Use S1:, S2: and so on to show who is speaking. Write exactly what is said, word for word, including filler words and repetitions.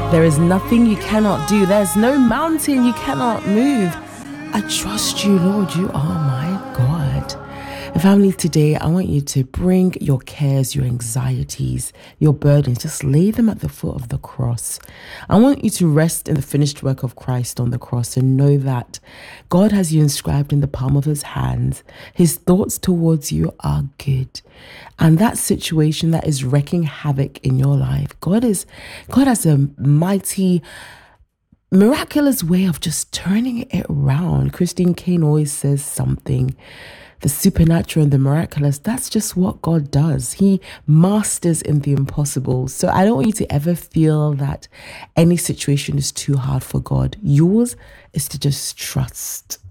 S1: There is nothing you cannot do. There's no mountain you cannot move. I trust you, Lord. You are my God. Family, today I want you to bring your cares, your anxieties, your burdens. Just lay them at the foot of the cross. I want you to rest in the finished work of Christ on the cross and know that God has you inscribed in the palm of his hands. His thoughts towards you are good. And that situation that is wreaking havoc in your life, God is God has a mighty, miraculous way of just turning it around. Christine Kane always says something. The supernatural and the miraculous, that's just what God does. He masters in the impossible. So I don't want you to ever feel that any situation is too hard for God. Yours is to just trust.